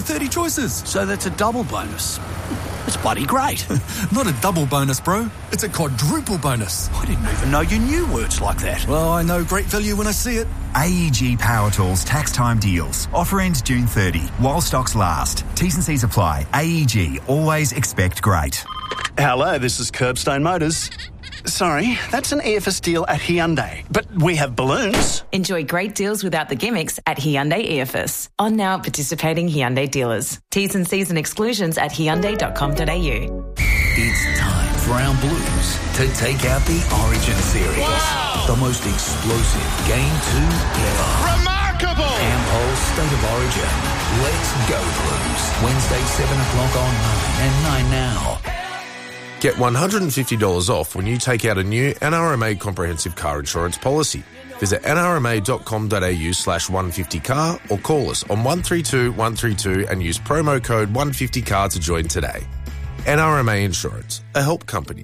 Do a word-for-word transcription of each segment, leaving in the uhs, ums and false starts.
thirty choices. So that's a double bonus. It's bloody great. Not a double bonus, bro. It's a quadruple bonus. I didn't even know you knew words like that. Well, I know great value when I see it. A E G Power Tools tax time deals. Offer ends June thirtieth while stocks last. T's and C's apply. A E G, always expect great. Hello, this is Curbstone Motors. Sorry, that's an E F S deal at Hyundai. But we have balloons. Enjoy great deals without the gimmicks at Hyundai E F S. On now participating Hyundai dealers. T's and C's and exclusions at hyundai dot com dot a u. It's time for our Blues to take out the Origin series. Wow. The most explosive Game two ever. Remarkable! Ampol State of Origin. Let's go Blues. Wednesday, seven o'clock on nine and nine now. Get one hundred fifty dollars off when you take out a new N R M A comprehensive car insurance policy. Visit n r m a dot com dot a u slash one fifty car or call us on one three two one three two and use promo code one fifty car to join today. N R M A Insurance, a help company.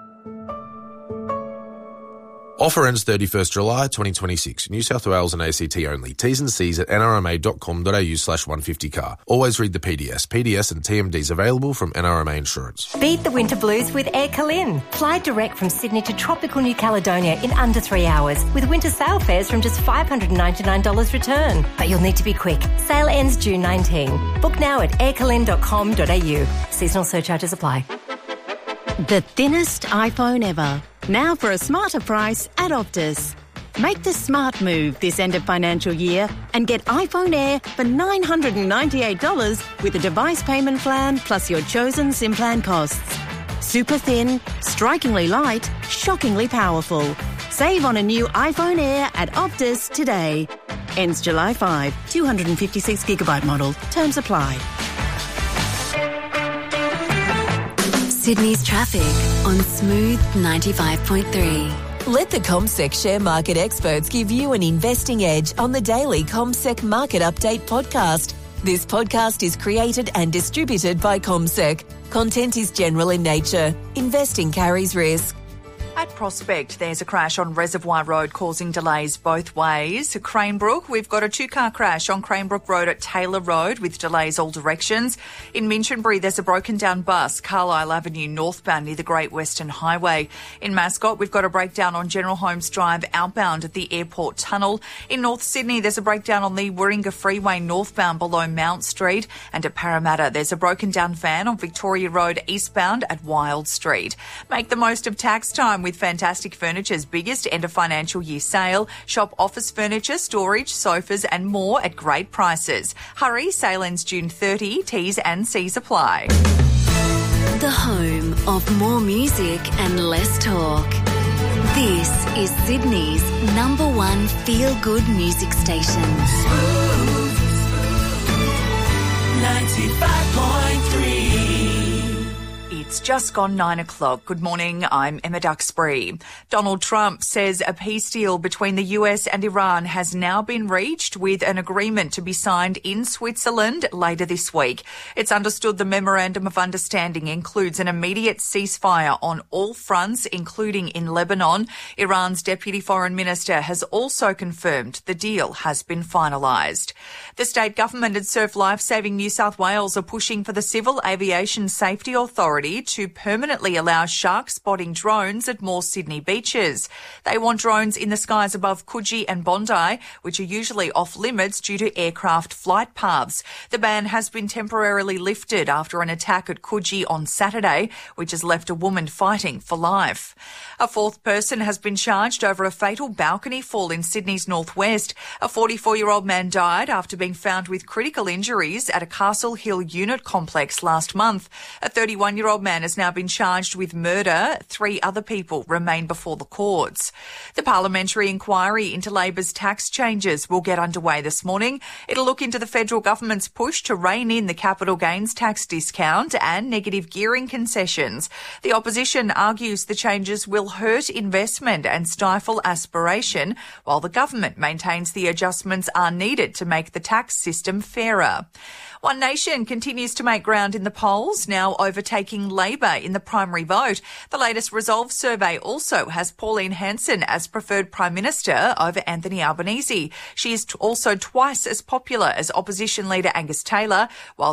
Offer ends thirty-first July twenty twenty-six. New South Wales and A C T only. T's and C's at n r m a dot com dot a u slash one fifty car. Always read the P D S. P D S and T M Ds available from N R M A Insurance. Beat the winter blues with Air Calin. Fly direct from Sydney to tropical New Caledonia in under three hours with winter sail fares from just five hundred ninety-nine dollars return. But you'll need to be quick. Sail ends June nineteenth. Book now at air calin dot com dot a u. Seasonal surcharges apply. The thinnest iPhone ever. Now for a smarter price at Optus. Make the smart move this end of financial year and get iPhone Air for nine hundred ninety-eight dollars with a device payment plan plus your chosen SIM plan costs. Super thin, strikingly light, shockingly powerful. Save on a new iPhone Air at Optus today. Ends July fifth. two hundred fifty-six gigabyte model. Terms apply. Sydney's traffic on Smooth ninety-five point three. Let the CommSec share market experts give you an investing edge on the daily CommSec Market Update podcast. This podcast is created and distributed by CommSec. Content is general in nature. Investing carries risk. At Prospect, there's a crash on Reservoir Road causing delays both ways. At Cranebrook, we've got a two-car crash on Cranebrook Road at Taylor Road with delays all directions. In Minchinbury, there's a broken-down bus, Carlisle Avenue northbound near the Great Western Highway. In Mascot, we've got a breakdown on General Holmes Drive outbound at the Airport Tunnel. In North Sydney, there's a breakdown on the Warringah Freeway northbound below Mount Street. And at Parramatta, there's a broken-down van on Victoria Road eastbound at Wild Street. Make the most of tax time with Fantastic Furniture's biggest end of financial year sale. Shop office furniture, storage, sofas and more at great prices. Hurry, sale ends June thirtieth. T's and C's apply. The home of more music and less talk. This is Sydney's number one feel-good music station. Smooth, ninety-five point three. It's just gone nine o'clock. Good morning, I'm Emma Duxbury. Donald Trump says a peace deal between the U S and Iran has now been reached with an agreement to be signed in Switzerland later this week. It's understood the Memorandum of Understanding includes an immediate ceasefire on all fronts, including in Lebanon. Iran's Deputy Foreign Minister has also confirmed the deal has been finalised. The state government and Surf Lifesaving New South Wales are pushing for the Civil Aviation Safety Authority to permanently allow shark spotting drones at more Sydney beaches. They want drones in the skies above Coogee and Bondi, which are usually off limits due to aircraft flight paths. The ban has been temporarily lifted after an attack at Coogee on Saturday, which has left a woman fighting for life. A fourth person has been charged over a fatal balcony fall in Sydney's northwest. A forty-four-year-old man died after being found with critical injuries at a Castle Hill unit complex last month. A thirty-one-year-old man has now been charged with murder. Three other people remain before the courts. The parliamentary inquiry into Labor's tax changes will get underway this morning. It'll look into the federal government's push to rein in the capital gains tax discount and negative gearing concessions. The opposition argues the changes will hurt investment and stifle aspiration, while the government maintains the adjustments are needed to make the tax system fairer. One Nation continues to make ground in the polls, now overtaking Labor in the primary vote. The latest Resolve survey also has Pauline Hanson as preferred Prime Minister over Anthony Albanese. She is also twice as popular as opposition leader Angus Taylor, while